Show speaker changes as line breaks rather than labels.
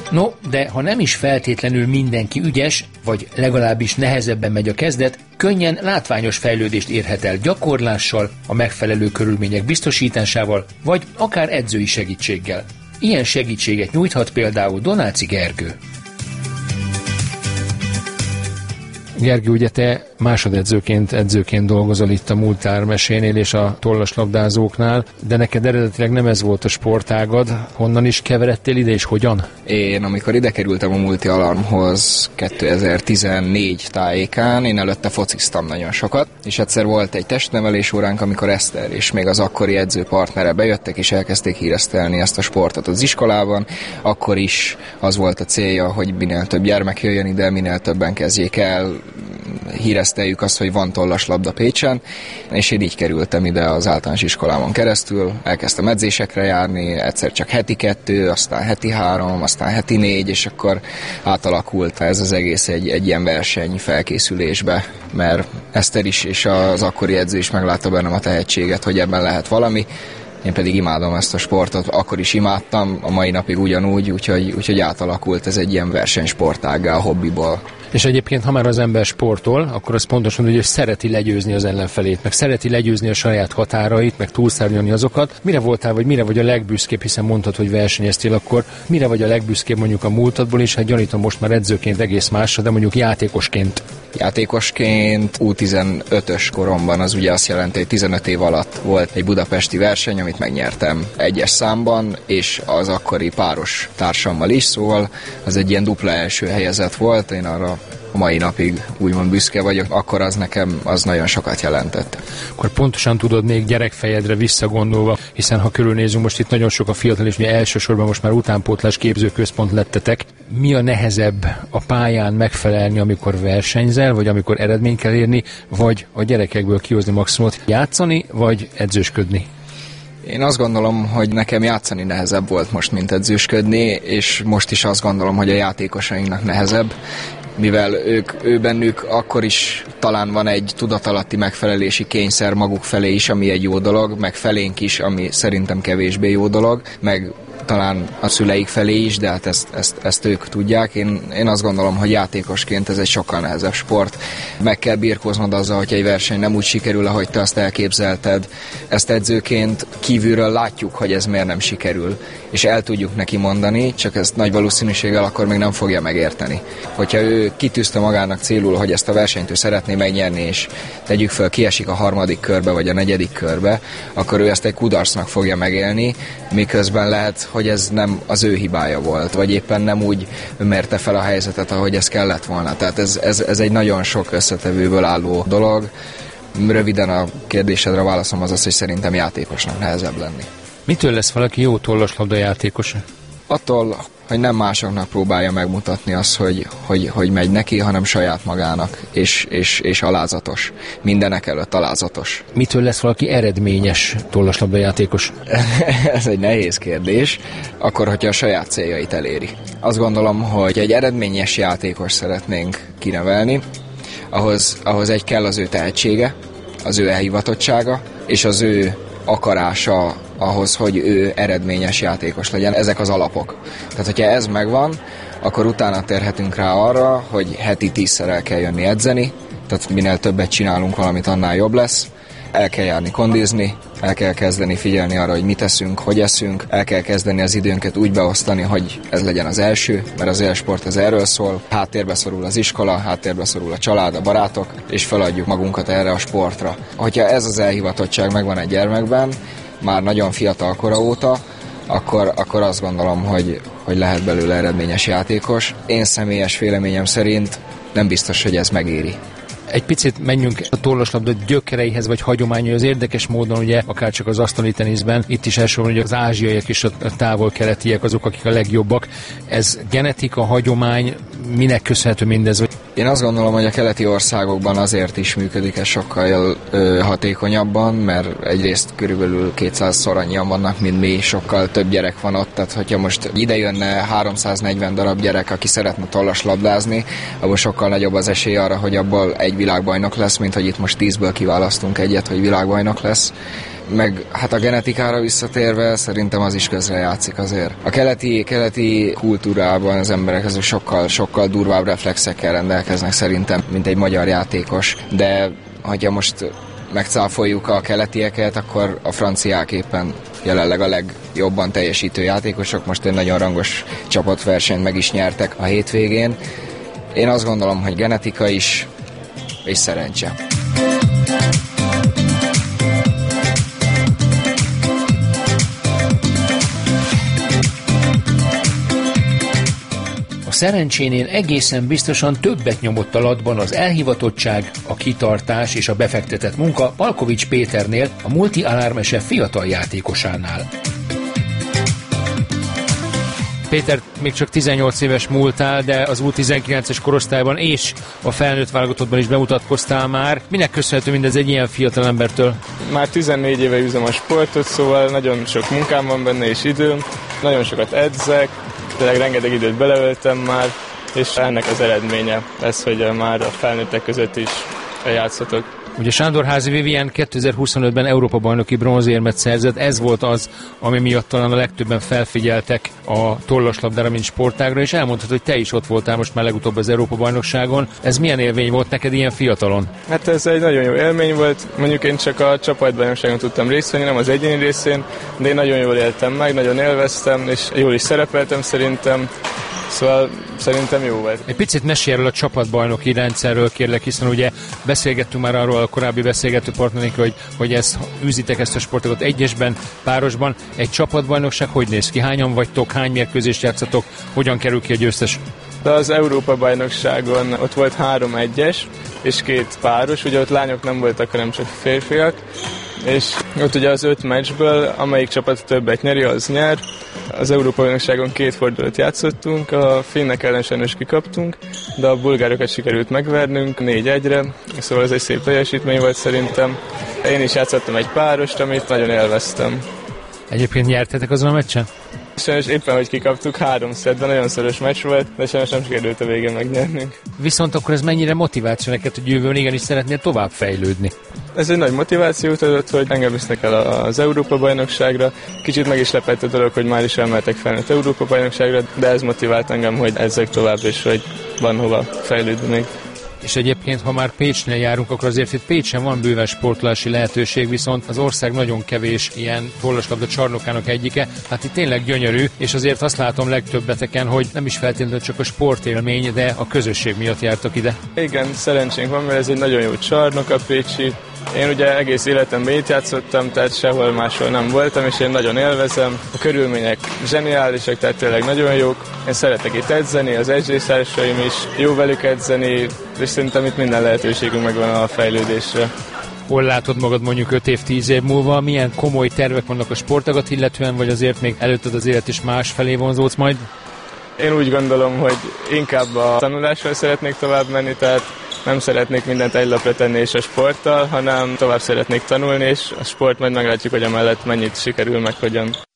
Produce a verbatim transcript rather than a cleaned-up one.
No, de ha nem is feltétlenül mindenki ügyes, vagy legalábbis nehezebben megy a kezdet, könnyen látványos fejlődést érhet el gyakorlással, a megfelelő körülmények biztosításával, vagy akár edzői segítséggel. Ilyen segítséget nyújthat például Donáci Gergő. Gergő, ugye te másodedzőként, edzőként dolgozol itt a Múltár mesénél és a tollaslabdázóknál, de neked eredetileg nem ez volt a sportágad. Honnan is keveredtél ide, és hogyan?
Én, amikor ide kerültem a Multi Alarmhoz kétezer-tizennégy tájékán, én előtte fociztam nagyon sokat, és egyszer volt egy testnevelés óránk, amikor Eszter és még az akkori edzőpartnere bejöttek, és elkezdték híresztelni ezt a sportot az iskolában. Akkor is az volt a célja, hogy minél több gyermek jöjjön ide, minél többen kezdjék el, híreszteljük azt, hogy van tollaslabda Pécsen, és én így kerültem ide az általános iskolámon keresztül. Elkezdtem edzésekre járni, egyszer csak heti kettő, aztán heti három, aztán heti négy, és akkor átalakult ez az egész egy, egy ilyen verseny felkészülésbe, mert Eszter is és az akkori edző is meglátta bennem a tehetséget, hogy ebben lehet valami. Én pedig imádom ezt a sportot, akkor is imádtam, a mai napig ugyanúgy, úgyhogy, úgyhogy átalakult ez egy ilyen versenysportággá a hobbiból.
És egyébként, ha már az ember sportol, akkor az pontosan, hogy szereti legyőzni az ellenfelét, meg szereti legyőzni a saját határait, meg túlszárnyalni azokat. Mire voltál, vagy mire vagy a legbüszkébb, hiszen mondtad, hogy versenyeztél, akkor mire vagy a legbüszkébb mondjuk a múltadból is? Hát gyanítom, most már edzőként egész másra, de mondjuk játékosként.
Játékosként U tizenötös koromban, az ugye azt jelenti, hogy tizenöt év alatt volt egy budapesti verseny, amit megnyertem egyes számban, és az akkori páros társammal is, szóval az egy ilyen dupla első helyezett volt, én arra a mai napig úgymond büszke vagyok, akkor az nekem az nagyon sokat jelentett.
Akkor pontosan tudod még gyerekfejedre visszagondolva, hiszen ha körülnézünk, most itt nagyon sok a fiatal, és ugye elsősorban most már utánpótlás képzőközpont lettetek. Mi a nehezebb a pályán megfelelni, amikor versenyzel, vagy amikor eredményt kell érni, vagy a gyerekekből kihozni maximumot, játszani, vagy edzősködni?
Én azt gondolom, hogy nekem játszani nehezebb volt most, mint edzősködni, és most is azt gondolom, hogy a játékosainknak nehezebb, mivel ők, ő bennük akkor is talán van egy tudatalatti megfelelési kényszer maguk felé is, ami egy jó dolog, meg felénk is, ami szerintem kevésbé jó dolog, meg talán a szüleik felé is, de hát ezt, ezt, ezt ők tudják. Én, én azt gondolom, hogy játékosként ez egy sokkal nehezebb sport. Meg kell birkóznod azzal, hogy egy verseny nem úgy sikerül, ahogy te azt elképzelted. Ezt edzőként kívülről látjuk, hogy ez miért nem sikerül, és el tudjuk neki mondani, csak ezt nagy valószínűséggel akkor még nem fogja megérteni. Hogyha ő kitűzte magának célul, hogy ezt a versenyt ő szeretné megnyerni, és tegyük föl, kiesik a harmadik körbe, vagy a negyedik körbe, akkor ő ezt egy kudarcnak fogja megélni, miközben lehet, hogy ez nem az ő hibája volt, vagy éppen nem úgy mérte fel a helyzetet, ahogy ez kellett volna. Tehát ez, ez, ez egy nagyon sok összetevőből álló dolog. Röviden a kérdésedre válaszom az az, hogy szerintem játékosnak nehezebb lenni.
Mitől lesz valaki jó tollaslabda játékos?
Attól, hogy nem másoknak próbálja megmutatni azt, hogy, hogy, hogy megy neki, hanem saját magának, és, és, és alázatos. Mindenek előtt alázatos.
Mitől lesz valaki eredményes tollaslabda játékos?
Ez egy nehéz kérdés. Akkor, hogyha a saját céljait eléri. Azt gondolom, hogy egy eredményes játékos szeretnénk kinevelni, ahhoz, ahhoz egy kell az ő tehetsége, az ő elhivatottsága, és az ő akarása ahhoz, hogy ő eredményes játékos legyen. Ezek az alapok. Tehát, hogyha ez megvan, akkor utána térhetünk rá arra, hogy heti tízszer el kell jönni edzeni, tehát minél többet csinálunk valamit, annál jobb lesz. El kell járni kondizni, el kell kezdeni figyelni arra, hogy mit eszünk, hogy eszünk, el kell kezdeni az időnket úgy beosztani, hogy ez legyen az első, mert az élsport ez erről szól. Háttérbe szorul az iskola, háttérbe szorul a család, a barátok, és feladjuk magunkat erre a sportra. Hogyha ez az elhivatottság megvan egy gyermekben, már nagyon fiatal kora óta, akkor, akkor azt gondolom, hogy, hogy lehet belőle eredményes játékos. Én személyes véleményem szerint nem biztos, hogy ez megéri.
Egy picit menjünk a tollaslabda gyökereihez, vagy hagyományaihoz. Érdekes módon, ugye, akár csak az asztali teniszben, itt is elsősorban hogy az ázsiaiak és a távol-keletiek azok, akik a legjobbak. Ez genetika, hagyomány, minek köszönhető mindez?
Én azt gondolom, hogy a keleti országokban azért is működik ez sokkal ö, hatékonyabban, mert egyrészt körülbelül kétszázszor annyian vannak, mint mi, sokkal több gyerek van ott, tehát hogyha most ide jönne háromszáznegyven darab gyerek, aki szeretne tollaslabdázni, abból sokkal nagyobb az esély arra, hogy abból egy világbajnok lesz, mint hogy itt most tízből kiválasztunk egyet, hogy világbajnok lesz. meg hát a genetikára visszatérve szerintem az is közrejátszik azért. A keleti, keleti kultúrában az emberek azok sokkal, sokkal durvább reflexekkel rendelkeznek szerintem, mint egy magyar játékos, de ha most megcáfoljuk a keletieket, akkor a franciák éppen jelenleg a legjobban teljesítő játékosok, most egy nagyon rangos csapatversenyt meg is nyertek a hétvégén. Én azt gondolom, hogy genetika is, és szerencse.
A szerencsénél egészen biztosan többet nyomott a latban az elhivatottság, a kitartás és a befektetett munka Palkovics Péternél, a Multi Alarm es ef fiatal játékosánál. Péter, még csak tizennyolc éves múltál, de az U tizenkilences korosztályban és a felnőtt válogatottban is bemutatkoztál már. Minek köszönhető mindez egy ilyen fiatal embertől?
Már tizennégy éve üzem a sportot, szóval nagyon sok munkám van benne és időm, nagyon sokat edzek, tényleg rengeteg időt beleöltem már, és ennek az eredménye ez, hogy már a felnőttek között is játszhatok.
Ugye Sándorházy Vivien kétezer-huszonötben Európa-bajnoki bronzérmet szerzett, ez volt az, ami miatt talán a legtöbben felfigyeltek a tollaslabdára, mint sportágra, és elmondhatod, hogy te is ott voltál most már legutóbb az Európa-bajnokságon. Ez milyen élmény volt neked ilyen fiatalon?
Hát ez egy nagyon jó élmény volt, mondjuk én csak a csapatbajnokságon tudtam részt venni, nem az egyéni részén, de én nagyon jól éltem meg, nagyon élveztem, és jól is szerepeltem szerintem. Szóval szerintem jó volt.
Egy picit mesélj erről a csapatbajnoki rendszerről, kérlek, hiszen ugye beszélgettünk már arról a korábbi beszélgető partnerénkről, hogy, hogy ezt űzitek ezt a sportot egyesben, párosban. Egy csapatbajnokság hogy néz ki? Hányan vagytok, hány mérkőzést játszatok, hogyan kerül ki a győztes?
De az Európa-bajnokságon ott volt három egyes és két páros, ugye ott lányok nem voltak, hanem csak férfiak, és ott ugye az öt meccsből, amelyik csapat többet nyeri, az nyer. Az Európa-bajnokságon két fordulót játszottunk, a finnek ellen sajnos kikaptunk, de a bulgárokat sikerült megvernünk négy egyre, szóval ez egy szép teljesítmény volt szerintem. Én is játszottam egy párost, amit nagyon élveztem.
Egyébként nyertetek azon a meccsen?
Sajnos éppen, hogy kikaptuk három szettben, nagyon szoros meccs volt, de sajnos nem sikerült a végén megnyernünk.
Viszont akkor ez mennyire motiváció neked, hogy jövőn igenis szeretnél tovább fejlődni?
Ez egy nagy motivációt adott, hogy engem visznek el az Európa-bajnokságra. Kicsit meg is lepett a dolog, hogy már is elmehetek felnőtt Európa-bajnokságra, de ez motivált engem, hogy edzek tovább, és hogy van hova fejlődni még.
És egyébként, ha már Pécsnél járunk, akkor azért itt Pécsen van bőven sportolási lehetőség, viszont az ország nagyon kevés ilyen tollaslabda csarnokának egyike. Hát itt tényleg gyönyörű, és azért azt látom legtöbbeteken, hogy nem is feltétlenül csak a sportélmény, de a közösség miatt jártak ide.
Igen, szerencsénk van, mert ez egy nagyon jó csarnok a pécsi. Én ugye egész életemben itt játszottam, tehát sehol máshol nem voltam, és én nagyon élvezem. A körülmények zseniálisak, tehát tényleg nagyon jók. Én szeretek itt edzeni, az edzőtársaim is, jó velük edzeni, és szerintem itt minden lehetőségünk megvan a fejlődésre.
Hol látod magad mondjuk öt év, tíz év múlva? Milyen komoly tervek vannak a sportagat illetően, vagy azért még előtted az élet is más felé vonzódsz majd?
Én úgy gondolom, hogy inkább a tanulással szeretnék tovább menni, tehát nem szeretnék mindent egy lapra tenni és a sporttal, hanem tovább szeretnék tanulni, és a sport majd meglátjuk, hogy amellett mennyit sikerül, meg hogyan.